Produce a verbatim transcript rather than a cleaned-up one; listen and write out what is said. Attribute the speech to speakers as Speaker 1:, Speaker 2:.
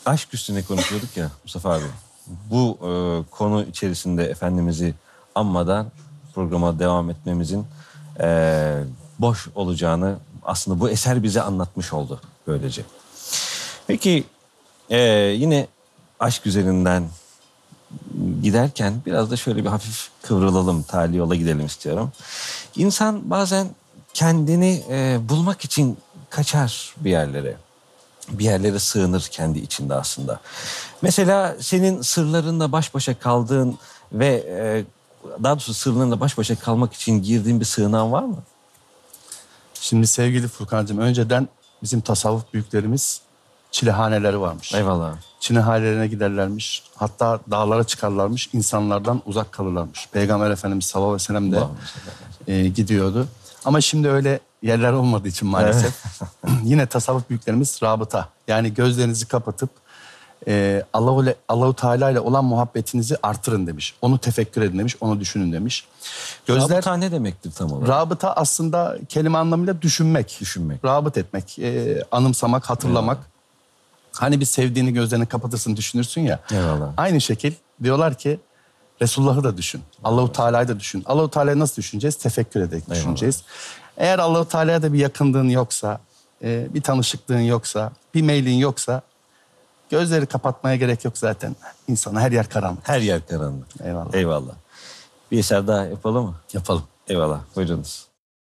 Speaker 1: aşk üstüne konuşuyorduk ya Mustafa abi. Bu e, konu içerisinde Efendimiz'i anmadan programa devam etmemizin e, boş olacağını aslında bu eser bize anlatmış oldu böylece. Peki e, yine aşk üzerinden giderken biraz da şöyle bir hafif kıvrılalım, tali yola gidelim istiyorum. İnsan bazen kendini e, bulmak için kaçar bir yerlere. Bir yerlere sığınır kendi içinde aslında. Mesela senin sırlarınla baş başa kaldığın ve e, daha doğrusu sırlarınla baş başa kalmak için girdiğin bir sığınağın var mı?
Speaker 2: Şimdi sevgili Furkan'cığım, önceden bizim tasavvuf büyüklerimiz çilehaneleri varmış.
Speaker 1: Eyvallah.
Speaker 2: Çilehanelerine giderlermiş. Hatta dağlara çıkarlarmış. İnsanlardan uzak kalırlarmış. Peygamber Efendimiz sallallahu aleyhi ve sellem de e, gidiyordu. Ama şimdi öyle yerler olmadığı için maalesef. Yine tasavvuf büyüklerimiz rabıta. Yani gözlerinizi kapatıp e, Allahu, Allahu Teala ile olan muhabbetinizi artırın demiş. Onu tefekkür edin demiş. Onu düşünün demiş.
Speaker 1: Gözler... Rabıta ne demektir tam olarak?
Speaker 2: Rabıta aslında kelime anlamıyla düşünmek.
Speaker 1: Düşünmek.
Speaker 2: Rabıt etmek, e, anımsamak, hatırlamak. Eyvallah. Hani bir sevdiğini gözlerini kapatırsın, düşünürsün ya.
Speaker 1: Eyvallah.
Speaker 2: Aynı şekil diyorlar ki Resulullah'ı da düşün. Allahu Teala'yı da düşün. Allahu Teala'yı nasıl düşüneceğiz? Tefekkür ederek Eyvallah. düşüneceğiz. Eğer Allahu Teala'ya da bir yakınlığın yoksa, e, bir tanışıklığın yoksa, bir meylin yoksa gözleri kapatmaya gerek yok zaten. İnsana her yer karanlık.
Speaker 1: Her yer karanlık.
Speaker 2: Eyvallah.
Speaker 1: Eyvallah. Bir eser daha yapalım mı?
Speaker 2: Yapalım.
Speaker 1: Eyvallah. Buyurunuz.